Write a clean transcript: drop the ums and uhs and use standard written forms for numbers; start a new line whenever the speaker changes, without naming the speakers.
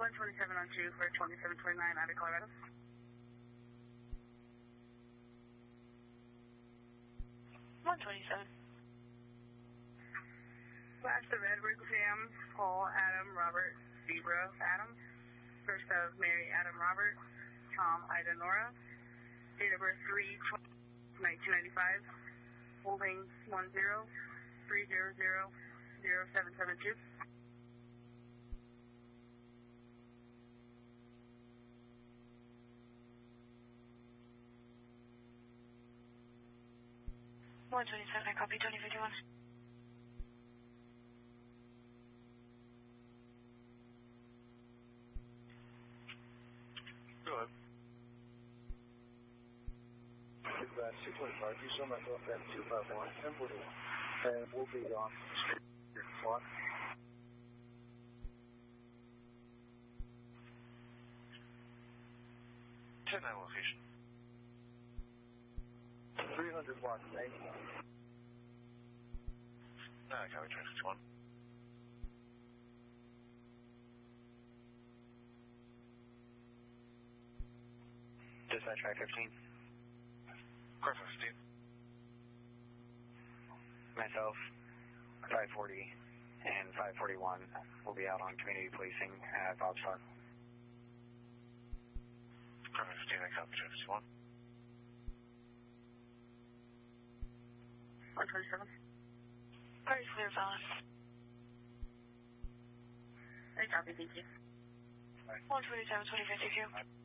127 on 2 for 2729 out of Colorado. Last of Edward Sam, Paul, Adam, Robert, Zebra, Adam. First of Mary, Adam, Robert, Tom, Ida, Nora. Date of birth 3/1995. Holding 10-300-0772.
I copy 2051.
Go ahead. 225, you saw myself at 251, 1041, and we'll be on your clock.
10-9 location.
300 watts, mate.
Copy 2051.
Dispatch 515.
Car 15.
Myself, 540 and 541 will be out on community policing at Bob's Park.
Car 15, I copy 251.
127.
Car is clear, fellas.
I copy, thank you.
127, 2052.